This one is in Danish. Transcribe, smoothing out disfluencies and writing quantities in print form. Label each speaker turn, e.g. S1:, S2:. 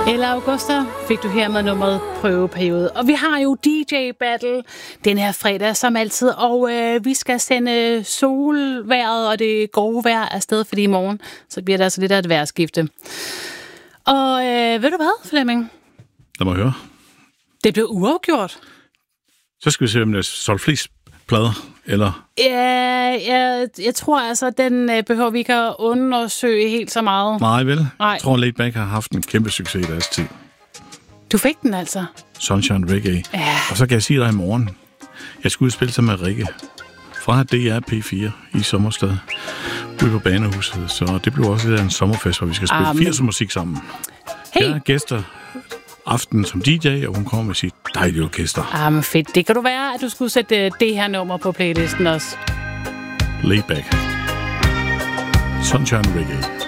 S1: Eller Augusta fik du her med nummeret Prøveperiode. Og vi har jo DJ Battle den her fredag som altid, og vi skal sende solvejret og det gode vejr afsted, fordi i morgen så bliver der altså lidt af et vejrskifte. Og ved du hvad, Flemming?
S2: Lad mig høre.
S1: Det blev uafgjort.
S2: Så skal vi se, om der er solgt flest plader, eller?
S1: Ja, jeg tror altså, den behøver vi ikke at undersøge helt så meget.
S2: Nej, vel?
S1: Nej.
S2: Jeg tror, Laid Back har haft en kæmpe succes i deres tid.
S1: Du fik den altså?
S2: Sunshine Reggae.
S1: Ja.
S2: Og så kan jeg sige dig i morgen, jeg skulle spille sammen med Rikke fra DR P4 i Sommerstad ude på Banehuset. Så det bliver også lidt af en sommerfest, hvor vi skal spille 80'er musik sammen.
S1: Hey.
S2: Jeg er gæster aften som DJ, og hun kommer med sit dejlige orkester.
S1: Men fedt. Det kan du være, at du skulle sætte det her nummer på playlisten også.
S2: Laid Back. Sunshine Reggae.